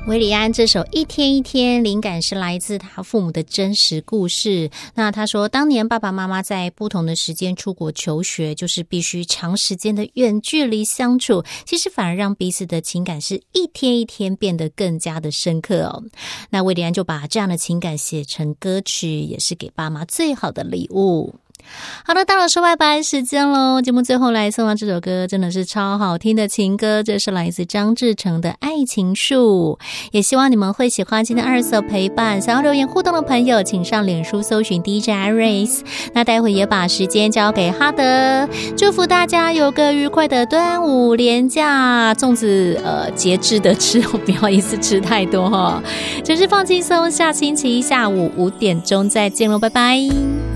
韦礼安这首《一天一天》灵感是来自他父母的真实故事。那他说，当年爸爸妈妈在不同的时间出国求学，就是必须长时间的远距离相处，其实反而让彼此的情感是一天一天变得更加的深刻哦。那韦礼安就把这样的情感写成歌曲，也是给爸妈最好的礼物。好的，到了说拜拜时间咯，节目最后来送上这首歌，真的是超好听的情歌，这是来自张志成的《爱情树》，也希望你们会喜欢今天2首陪伴。想要留言互动的朋友，请上脸书搜寻 DJ Iris。 那待会也把时间交给哈德，祝福大家有个愉快的端午连假，粽子节制的吃，不要一次吃太多哦，就是放轻松，下星期一下午5点钟再见咯，拜拜。